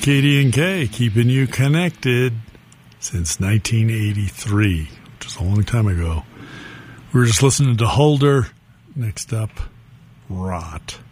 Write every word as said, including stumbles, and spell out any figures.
K D N K, keeping you connected since nineteen eighty-three, which is a long time ago. We were just listening to Holder. Next up, Rot.